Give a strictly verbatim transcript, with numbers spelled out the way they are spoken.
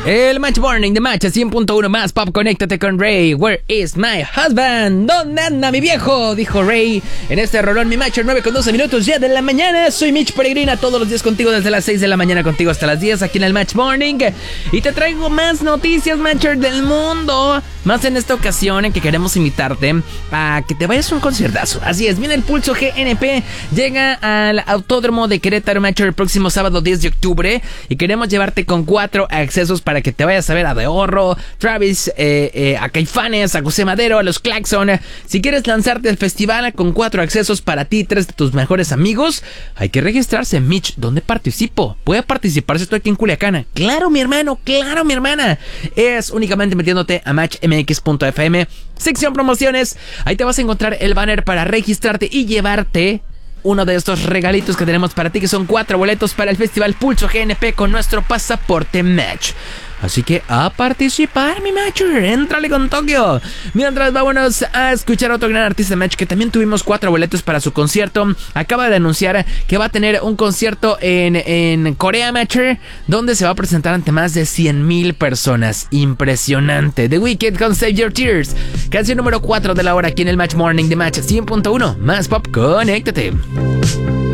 El Match Morning de Match cien punto uno más pop. Conéctate con Ray. Where is my husband? ¿Dónde anda mi viejo? Dijo Ray en este rolón. Mi Matcher nueve con doce minutos ya de la mañana. Soy Mitch Peregrina, todos los días contigo desde las seis de la mañana, contigo hasta las diez aquí en el Match Morning. Y te traigo más noticias, Matcher, del mundo. Más en esta ocasión en que queremos invitarte a que te vayas a un conciertazo. Así es, viene el Pulso G N P. Llega al Autódromo de Querétaro, Matcher, el próximo sábado diez de octubre. Y queremos llevarte con cuatro accesos para que te vayas a ver a Dehorro, Travis, eh, eh, a Caifanes, a José Madero, a los Claxon. Si quieres lanzarte al festival con cuatro accesos para ti y tres de tus mejores amigos, hay que registrarse. Mitch, ¿dónde participo? Puede participar si estoy aquí en Culiacán. Claro, mi hermano, claro, mi hermana. Es únicamente metiéndote a match m x punto f m, sección promociones. Ahí te vas a encontrar el banner para registrarte y llevarte uno de estos regalitos que tenemos para ti, que son cuatro boletos para el Festival Pulso G N P con nuestro pasaporte Match. Así que a participar, mi Matcher, éntrale con Tokio. Mientras, vámonos a escuchar a otro gran artista Match que también tuvimos cuatro boletos para su concierto. Acaba de anunciar que va a tener un concierto en, en Corea, Matcher, donde se va a presentar ante más de cien mil personas. Impresionante. The Weeknd con Save Your Tears. Canción número cuatro de la hora aquí en el Match Morning de Match cien punto uno. Más pop, conéctate.